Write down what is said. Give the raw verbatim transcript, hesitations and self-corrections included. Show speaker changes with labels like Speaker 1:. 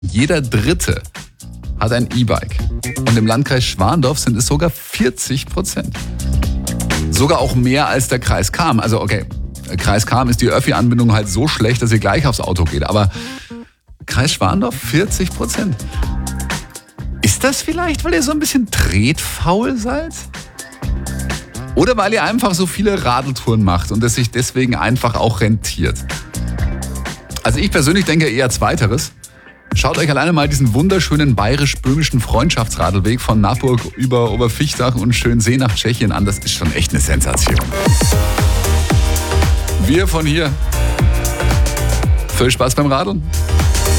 Speaker 1: Jeder Dritte hat ein E-Bike. Und im Landkreis Schwandorf sind es sogar vierzig Prozent. Sogar auch mehr als der Kreis Cham. Also okay, Kreis Cham ist die Öffi-Anbindung halt so schlecht, dass ihr gleich aufs Auto geht. Aber Kreis Schwandorf vierzig Prozent. Ist das vielleicht, weil ihr so ein bisschen tretfaul seid? Oder weil ihr einfach so viele Radeltouren macht und es sich deswegen einfach auch rentiert? Also ich persönlich denke eher Zweiteres. Schaut euch alleine mal diesen wunderschönen bayerisch-böhmischen Freundschaftsradelweg von Naburg über Oberfichtach und Schönsee nach Tschechien an. Das ist schon echt eine Sensation. Wir von hier. Viel Spaß beim Radeln.